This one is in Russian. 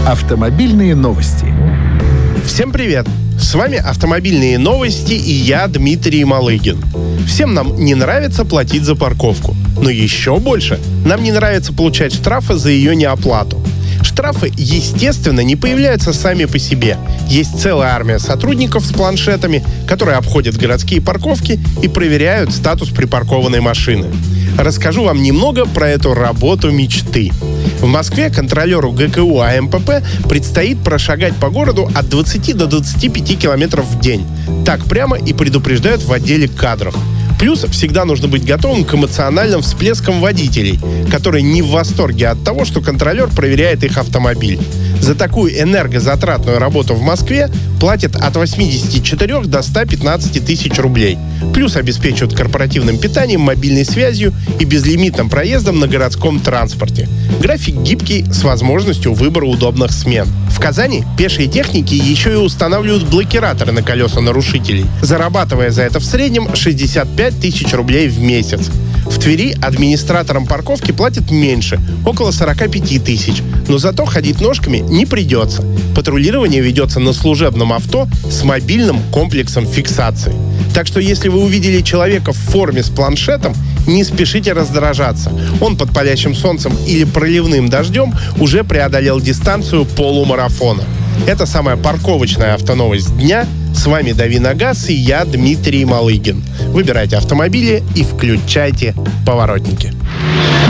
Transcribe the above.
Автомобильные новости. Всем привет! С вами «Автомобильные новости» и я, Дмитрий Малыгин. Всем нам не нравится платить за парковку. Но еще больше нам не нравится получать штрафы за ее неоплату. Штрафы, естественно, не появляются сами по себе. Есть целая армия сотрудников с планшетами, которые обходят городские парковки и проверяют статус припаркованной машины. Расскажу вам немного про эту работу мечты. В Москве контролеру ГКУ АМПП предстоит прошагать по городу от 20 до 25 километров в день. Так прямо и предупреждают в отделе кадров. Плюс всегда нужно быть готовым к эмоциональным всплескам водителей, которые не в восторге от того, что контролер проверяет их автомобиль. За такую энергозатратную работу в Москве платят от 84 до 115 тысяч рублей. Плюс обеспечивают корпоративным питанием, мобильной связью и безлимитным проездом на городском транспорте. График гибкий, с возможностью выбора удобных смен. В Казани пешие техники еще и устанавливают блокираторы на колеса нарушителей, зарабатывая за это в среднем 65 тысяч рублей в месяц. В Твери администраторам парковки платят меньше, около 45 тысяч, но зато ходить ножками не придется. Патрулирование ведется на служебном авто с мобильным комплексом фиксации. Так что если вы увидели человека в форме с планшетом, не спешите раздражаться. Он под палящим солнцем или проливным дождем уже преодолел дистанцию полумарафона. Это самая парковочная автоновость дня. С вами «Дави на газ» и я, Дмитрий Малыгин. Выбирайте автомобили и включайте поворотники.